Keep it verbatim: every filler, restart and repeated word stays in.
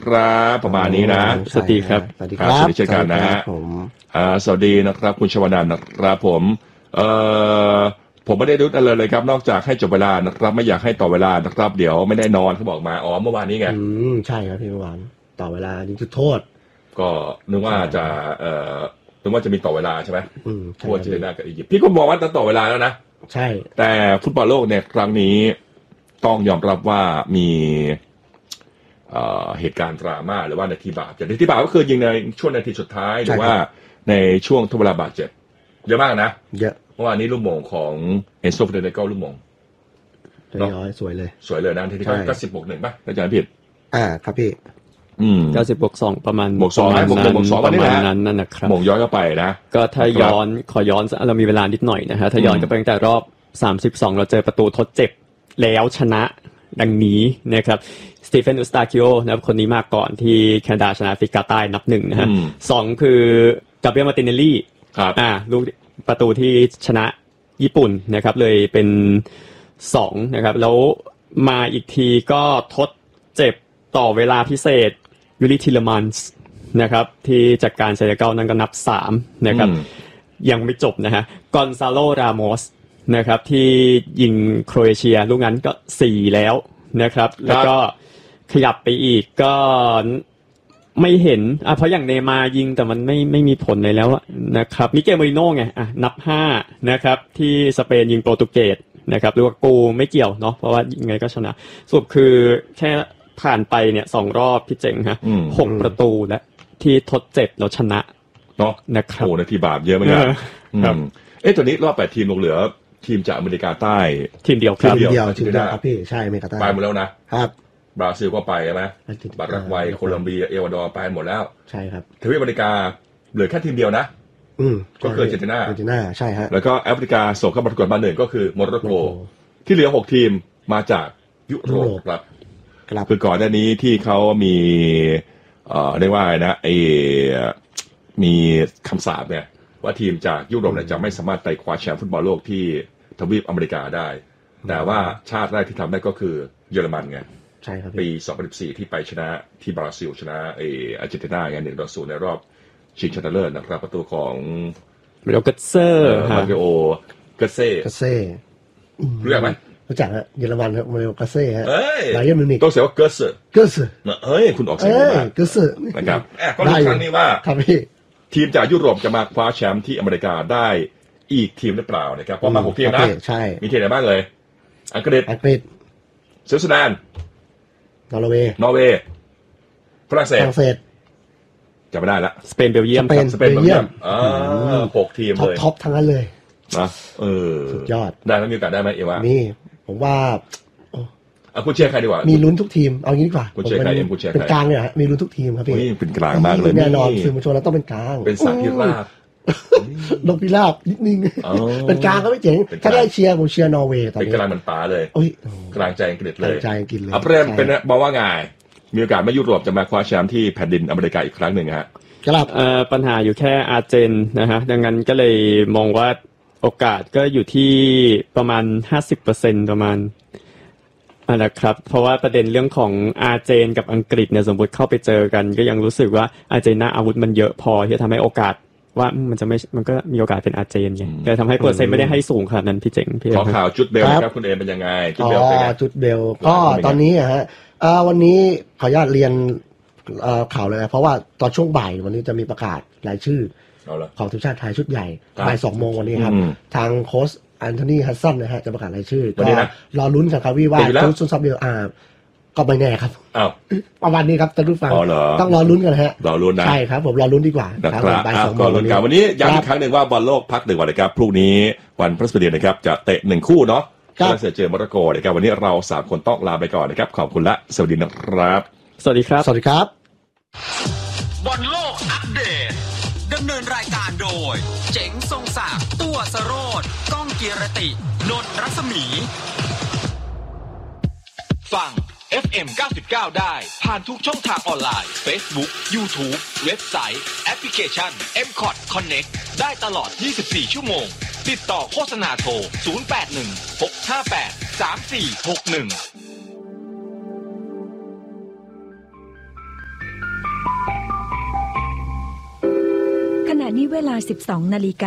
ครับประมาณนี้นะสวัสดีครับสวัสดีครับสวัสดีเช่นกันนะฮะอ่าสวัสดีนะครับคุณชวนันท์นะครับผมเอ่อผมไม่ได้รู้อะไรเลยครับนอกจากให้จบเวลานะครับไม่อยากให้ต่อเวลานะครับเดี๋ยวไม่ได้นอนเขาบอกมาอ๋อเมื่อวานนี้ไงอืมใช่ครับพี่เมื่อวานต่อเวลายิงจุดโทษก็นึกว่าจะเอ่อนึกว่าจะมีต่อเวลาใช่ไหมอืมทั่วจีนกับอียิปต์พี่ก็มองว่าจะต่อเวลาแล้วนะใช่แต่ฟุตบอลโลกเนี่ยครั้งนี้ต้องยอมรับว่ามีเอ่อเหตุการณ์ดราม่าหรือว่านาทีบาปอย่างนาทีบาปก็คือยิงในช่วงนาทีสุดท้ายหรือว่าในช่วงทดเวลาบาดเจ็บเยอะมากนะเยอะเมื่อวานนี้ลูกโมงของเอนโซ เฟอร์นันเดสก็ลูกโมงน้อยสวยเลยสวยเลยนะทีนี้ก็สิบบวกหนึ่งป่ะอาจารย์ผิดอ่าครับพี่อืมเก้าสิบบวกสองประมาณบวกสองบวกหนึ่งบวกสองประมาณนั้นนั่นนะครับโมงย้อนเข้าไปนะก็ถ้าย้อนขอย้อนเรามีเวลานิดหน่อยนะฮะถ้าย้อนก็ไปตั้งแต่รอบสามสิบสองเราเจอประตูทดเจ็บแล้วชนะดังนี้นะครับสตีเฟน อุสตาคิโอนะครับคนนี้มาก่อนที่แคนาดาชนะแอฟริกาใต้นับหนึ่งนะฮะสองคือกาเบรียล มาร์ติเนลลี่อ่าลูกประตูที่ชนะญี่ปุ่นนะครับเลยเป็นสองนะครับแล้วมาอีกทีก็ทดเจ็บต่อเวลาพิเศษยูริทิเลมันส์นะครับที่จัดการเซเนกัลนั่นก็นับสามนะครับยังไม่จบนะฮะกอนซาโล รามอสนะครับที่ยิงโครเอเชียลูกนั้นก็สี่แล้วนะครับแล้วก็ขยับไปอีกก็ไม่เห็นอ่ะเพราะอย่างเนย์มาร์ยิงแต่มันไม่ไม่มีผลเลยแล้วนะครับมิเกล เมริโน่ไงอ่ะนับห้านะครับที่สเปนยิงโปรตุเกสนะครับหรือว่ากูไม่เกี่ยวเนาะเพราะว่ายังไงก็ชนะสรุปคือแค่ผ่านไปเนี่ยสองรอบพี่เจ๋งฮะหกประตูและที่ทดเจ็บแล้วชนะเนาะนะครับโอ้นาทีบาปเยอะเหมือนกันครับเอ๊ะตัวนี้รอบแปดทีมลงเหลือทีมจากอเมริกาใต้ทีมเดียวครับทีมเดียวทีมเดียวครับพี่ใช่อเมริกาใต้ไปหมดแล้วนะครับบราซิลก็ไปใช่ไหมบารักวัยโคลอมเบียเอลวาดอร์ไปหมดแล้วใช่ครับทวีปอเมริกาเหลือแค่ทีมเดียวนะอืมก็คืออาร์เจนตินาอาร์เจนตินาใช่ฮะแล้วก็แอฟริกาส่งเข้าประกวดมาหนึ่งก็คือโมร็อกโกที่เหลือหกทีมมาจากยุโรปครับคือก่อนหน้านี้ที่เขามีเอ่อเรียกว่าไงนะไอมีคำสาปเนี่ยว่าทีมจากยุโรปเนี่ยจะไม่สามารถไปคว้าแชมป์ฟุตบอลโลกที่ทวีปอเมริกาได้แต่ว่าชาติแรกที่ทำได้ก็คือเยอรมันไงใช่ครับปีสองพันสิบสี่ที่ไปชนะที่บราซิลชนะไออาร์เจนตินาไงหนึ่งต่อศูนย์ในรอบชิงชนะเลิศนะครับประตูของมาริโอ เกตเซอร์มาริโอ เกเซ่เกเซ่รู้จักไหมรู้จักฮะเยอรมันครับมาริโอ เกเซ่ฮะไบเยิร์นมิวนิกต้องเสียว่าเกเซ่เกเซ่เฮ้ยคุณออกเสียงได้มากเกเซ่นะครับก็รู้ครั้งนี้ว่าครับพี่ทีมจากยุโรปจะมาคว้าแชมป์ที่อเมริกาได้อีกทีมหรือเปล่านะครับเพราะมาหกทีมนะใช่มีทีมไหนบ้างเลยอังกฤษอังกฤษสวิตเซอร์แลนด์นอร์เวย์นอร์เวย์ฝรั่งเศสฝรั่งเศสจะไม่ได้ละสเปนเบลเยียมสเปนเบลเยียมอ่าหกทีมเลยท็อปทั้งนั้นเลยนะเออสุดยอดได้แล้วมีโอกาสได้ไหมเอวะนี่ผมว่าอ่ะคุณเชียร์ใครดีกว่ามีลุ้นทุกทีมเอางี้ดีกว่าคุณเชียร์ใครเอ็มคุณเชียร์ใครเป็นกลางเนี่ยฮะมีลุ้นทุกทีมครับพี่เป็นกลางมากเลยแน่นอนสื่อมวลชนเราต้องเป็นกลางเป็นสัตว์พิราบนกพิราบนิดนึงเป็นกลางก็ไม่เจ๋งถ้าได้เชียร์ผมเชียร์นอร์เวย์ตอนนี้เป็นกลางมันป๋าเลยกลางใจอังกฤษเลยใจอังกฤษเลยอ่ะเริ่มเป็นบอกว่าไงมีโอกาสไม่ยุโรปจะมาคว้าแชมป์ที่แผ่นดินอเมริกาอีกครั้งหนึ่งฮะครับเอ่อปัญหาอยู่แค่อาร์เจนนะฮะดังนั้นก็เลยมองว่าโอกาสก็อยู่ที่ประมาณ ห้าสิบเปอร์เซ็นต์ ประมาณอ่ะนะครับเพราะว่าประเด็นเรื่องของอาร์เจนกับอังกฤษเนี่ยสมมติเข้าไปเจอกันก็ยังรู้สึกว่าอาร์เจนน่าอาวุธมันเยอะพอที่จะทำให้โอกาสว่ามันจะไม่มันก็มีโอกาสเป็นอาร์เจนไงแต่ทำให้เปอร์เซ็นต์ไม่ได้ให้สูงขนาดนั้นพี่เจ๋งพี่ขอข่าวจุดเบลครับคุณเอเป็นยังไงจุดเบลเป็นไงจุดเบลก็ตอนนี้ฮะวันนี้ขออนุญาตเรียนข่าวเลยเพราะว่าตอนช่วงบ่ายวันนี้จะมีประกาศรายชื่อของทีมชาติไทยชุดใหญ่บ่ายสองโมงวันนี้ครับทางโค้ชแอนโทนี ฮัดสันนะฮะจะประกาศรายชื่อก็รอลุ้นกันครับว่าชุดซุนซับเบลอาก็ไม่แน่ครับอ้าวประมาณนี้ครับท่านผู้ฟังต้องรอลุ้นกันฮะรอลุ้นนะใช่ครับผมรอลุ้นดีกว่าครับบ่ายสองโมงวันนี้วันนี้ย้ำอีกครั้งหนึ่งว่าบอลโลกพักหนึ่งวันนะครับพรุ่งนี้วันพฤหัสบดีนะครับจะเตะหนึ่งคู่เนาะฝรั่งเศสเจอโมร็อกโกนะครับวันนี้เราสามคนต้องลาไปก่อนนะครับขอบคุณและสวัสดีนะครับสวัสดีครับสวัสดีครับบอลโลกอัปเดตดำเนินรายการโดยเจ๋งทรงศักดิ์ตัวสโรจน์ก้องกีรตินนท์รัศมีฟัง เอฟ เอ็ม เก้าสิบเก้า ได้ผ่านทุกช่องทางออนไลน์ Facebook YouTube เว็บไซต์แอปพลิเคชัน เอ็ม คอท Connect ได้ตลอดยี่สิบสี่ชั่วโมงติดต่อโฆษณาโทรศูนย์ แปด หนึ่ง หก ห้า แปด สาม สี่ หก หนึ่งขณะนี้เวลา สิบสองนาฬิกา